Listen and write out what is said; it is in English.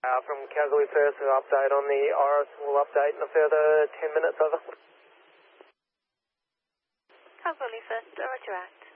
From Kalgoorlie First, an update on the Iris will update in a further 10 minutes, over. Kalgoorlie First, roger out.